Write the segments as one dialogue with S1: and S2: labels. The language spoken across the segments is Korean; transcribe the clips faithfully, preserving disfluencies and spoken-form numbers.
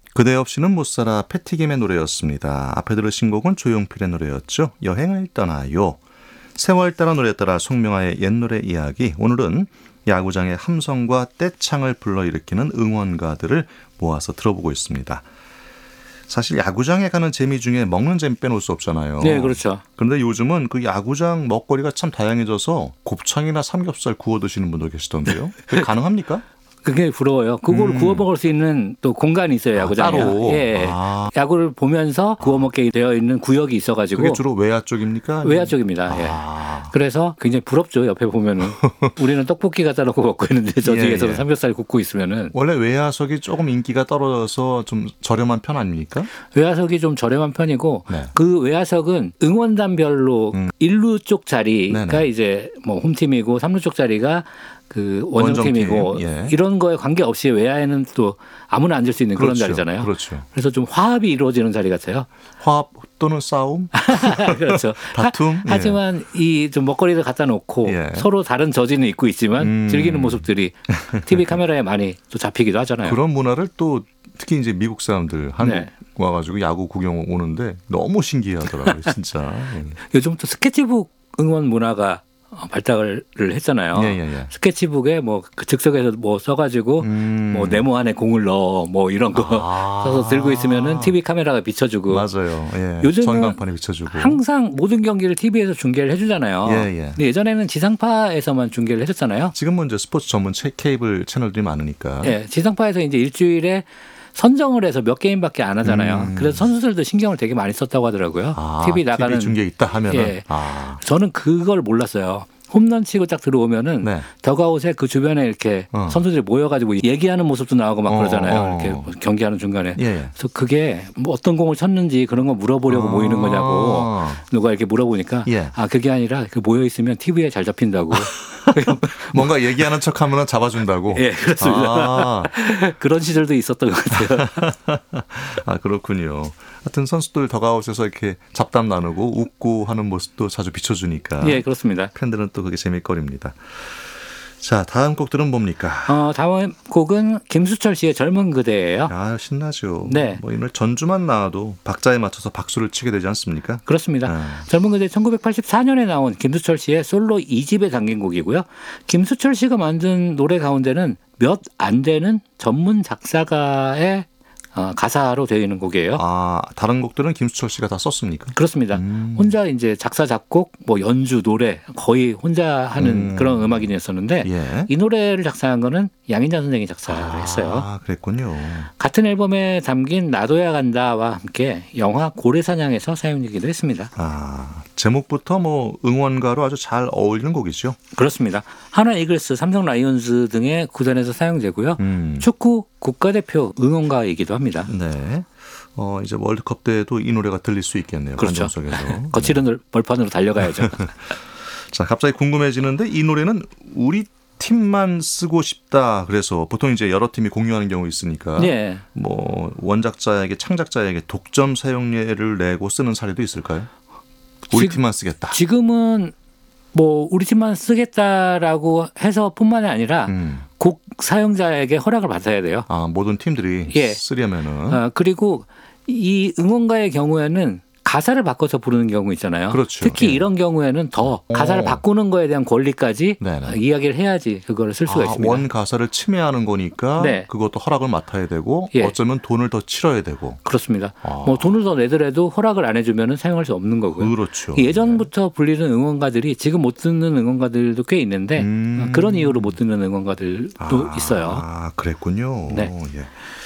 S1: 그대 없이는 못 살아 패티김의 노래였습니다. 앞에 들으신 곡은 조용필의 노래였죠. 여행을 떠나요. 세월 따라 노래 따라 송명아의 옛 노래 이야기. 오늘은 야구장의 함성과 떼창을 불러일으키는 응원가들을 모아서 들어보고 있습니다. 사실 야구장에 가는 재미 중에 먹는 재미 빼놓을 수 없잖아요.
S2: 네, 그렇죠.
S1: 그런데 요즘은 그 야구장 먹거리가 참 다양해져서 곱창이나 삼겹살 구워 드시는 분도 계시던데요. 그게 가능합니까?
S2: 그게 부러워요. 그걸
S1: 음.
S2: 구워 먹을 수 있는 또 공간이 있어요, 야구장에.
S1: 아, 따로.
S2: 예.
S1: 아.
S2: 야구를 보면서 구워 먹게 되어 있는 구역이 있어가지고.
S1: 그게 주로 외야 쪽입니까?
S2: 외야 쪽입니다.
S1: 아.
S2: 예. 그래서 굉장히 부럽죠. 옆에 보면은 우리는 떡볶이 갖다 놓고 먹고 있는데 저쪽에서는 예, 예. 삼겹살 굽고 있으면은.
S1: 원래 외야석이 조금 인기가 떨어져서 좀 저렴한 편 아닙니까?
S2: 외야석이 좀 저렴한 편이고
S1: 네.
S2: 그 외야석은 응원단별로
S1: 음.
S2: 일 루 쪽 자리가
S1: 네네.
S2: 이제 뭐 홈팀이고 삼 루 쪽 자리가 그 원정팀이고
S1: 원정팀. 예.
S2: 이런 거에 관계없이 외야에는 또 아무나 앉을 수 있는 그런
S1: 그렇죠.
S2: 자리잖아요.
S1: 그렇죠.
S2: 그래서 좀 화합이 이루어지는 자리 같아요.
S1: 화합 또는 싸움?
S2: 그렇죠.
S1: 다툼?
S2: 하, 하지만 이 좀 먹거리를 갖다 놓고
S1: 예.
S2: 서로 다른 저지는 있고 있지만
S1: 음.
S2: 즐기는 모습들이 티비 카메라에 많이 또 잡히기도 하잖아요.
S1: 그런 문화를 또 특히 이제 미국 사람들 한국
S2: 네.
S1: 와가지고 야구 구경 오는데 너무 신기하더라고요, 진짜.
S2: 요즘 또 스케치북 응원 문화가 발달을 했잖아요.
S1: 예, 예, 예.
S2: 스케치북에 뭐 그 즉석에서 뭐 써가지고
S1: 음.
S2: 뭐 네모 안에 공을 넣어 뭐 이런 거
S1: 아.
S2: 써서 들고 있으면은 티비 카메라가 비춰주고.
S1: 맞아요. 예.
S2: 요즘은
S1: 전광판에 비춰주고.
S2: 항상 모든 경기를 티비에서 중계를 해주잖아요.
S1: 예, 예.
S2: 근데 예전에는 지상파에서만 중계를 해줬잖아요.
S1: 지금은 이제 스포츠 전문 케이블 채널들이 많으니까.
S2: 예, 지상파에서 이제 일주일에 선정을 해서 몇 게임밖에 안 하잖아요.
S1: 음.
S2: 그래서 선수들도 신경을 되게 많이 썼다고 하더라고요.
S1: 아,
S2: 티비 나가는
S1: 티비 중계 있다 하면은.
S2: 예.
S1: 아.
S2: 저는 그걸 몰랐어요. 홈런 치고 딱 들어오면은
S1: 네.
S2: 더가웃에 그 주변에 이렇게
S1: 어.
S2: 선수들이 모여가지고 얘기하는 모습도 나오고 막
S1: 어,
S2: 그러잖아요.
S1: 어.
S2: 이렇게 경기하는 중간에.
S1: 예, 예.
S2: 그래서 그게 뭐 어떤 공을 쳤는지 그런 거 물어보려고
S1: 아.
S2: 모이는 거냐고 누가 이렇게 물어보니까
S1: 예.
S2: 아 그게 아니라 그 모여 있으면 티비에 잘 잡힌다고.
S1: 뭔가 얘기하는 척하면 잡아준다고.
S2: 예, 그렇습니다.
S1: 아.
S2: 그런 시절도 있었던 것 같아요.
S1: 아, 그렇군요. 하여튼 선수들 더가웃에서 이렇게 잡담 나누고 웃고 하는 모습도 자주 비춰주니까.
S2: 예, 그렇습니다.
S1: 팬들은 또 그게 재미거리입니다. 자, 다음 곡들은 뭡니까?
S2: 어, 다음 곡은 김수철 씨의 젊은 그대예요.
S1: 아, 신나죠.
S2: 네.
S1: 뭐 이날 전주만 나와도 박자에 맞춰서 박수를 치게 되지 않습니까?
S2: 그렇습니다.
S1: 아.
S2: 젊은 그대 천구백팔십사 년에 나온 김수철 씨의 솔로 이 집에 담긴 곡이고요. 김수철 씨가 만든 노래 가운데는 몇 안 되는 전문 작사가의 어, 가사로 되어 있는 곡이에요.
S1: 아, 다른 곡들은 김수철 씨가 다 썼습니까?
S2: 그렇습니다.
S1: 음.
S2: 혼자 이제 작사, 작곡, 뭐 연주, 노래 거의 혼자 하는
S1: 음.
S2: 그런 음악인이었었는데
S1: 예.
S2: 이 노래를 작사한 거는 양인자 선생이 작사를
S1: 아,
S2: 했어요.
S1: 그랬군요.
S2: 같은 앨범에 담긴 나도야 간다와 함께 영화 고래사냥에서 사용되기도 했습니다.
S1: 아, 제목부터 뭐 응원가로 아주 잘 어울리는 곡이죠.
S2: 그렇습니다. 하나 이글스, 삼성 라이온즈 등의 구단에서 사용되고요.
S1: 음.
S2: 축구 국가대표 응원가이기도 합니다.
S1: 네. 어, 이제 월드컵 때도 이 노래가 들릴 수 있겠네요.
S2: 그렇죠.
S1: 관중 속에서.
S2: 거칠은 벌판으로 달려가야죠.
S1: 자, 갑자기 궁금해지는데 이 노래는 우리 팀만 쓰고 싶다. 그래서 보통 이제 여러 팀이 공유하는 경우 있으니까
S2: 네.
S1: 뭐 원작자에게 창작자에게 독점 사용료를 내고 쓰는 사례도 있을까요? 우리
S2: 지금,
S1: 팀만 쓰겠다.
S2: 지금은 뭐 우리 팀만 쓰겠다라고 해서뿐만이 아니라
S1: 음.
S2: 곡 사용자에게 허락을 받아야 돼요.
S1: 아, 모든 팀들이
S2: 예.
S1: 쓰려면은.
S2: 아, 그리고 이 응원가의 경우에는 가사를 바꿔서 부르는 경우 있잖아요.
S1: 그렇죠.
S2: 특히
S1: 예.
S2: 이런 경우에는 더 가사를
S1: 오.
S2: 바꾸는 거에 대한 권리까지
S1: 네네.
S2: 이야기를 해야지 그거를 쓸 수가
S1: 아,
S2: 있습니다.
S1: 원 가사를 침해하는 거니까
S2: 네.
S1: 그것도 허락을 맡아야 되고
S2: 예.
S1: 어쩌면 돈을 더 치러야 되고.
S2: 그렇습니다.
S1: 아.
S2: 뭐 돈을 더 내더라도 허락을 안 해주면 사용할 수 없는 거고요.
S1: 그렇죠.
S2: 예전부터 불리는 응원가들이 지금 못 듣는 응원가들도 꽤 있는데
S1: 음.
S2: 그런 이유로 못 듣는 응원가들도
S1: 아,
S2: 있어요.
S1: 아, 그랬군요.
S2: 네.
S1: 예.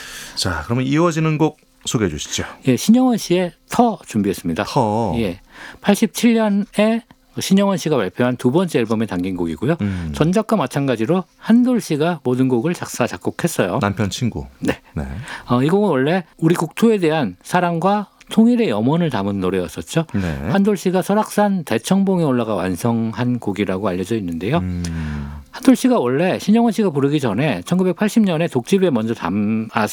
S1: 자, 그러면 이어지는 곡 소개해 주시죠.
S2: 예, 신영원 씨의 터 준비했습니다.
S1: 터.
S2: 예, 팔십칠 년에 신영원 씨가 발표한 두 번째 앨범에 담긴 곡이고요.
S1: 음.
S2: 전작과 마찬가지로 한돌 씨가 모든 곡을 작사 작곡했어요.
S1: 남편 친구.
S2: 네.
S1: 네.
S2: 어, 이 곡은 원래 우리 국토에 대한 사랑과 통일의 염원을 담은 노래였었죠.
S1: 네.
S2: 한돌 씨가 설악산 대청봉에 올라가 완성한 곡이라고 알려져 있는데요.
S1: 음.
S2: 한돌 씨가 원래 신영원 씨가 부르기 전에 천구백팔십 년에 독집에 먼저 담아서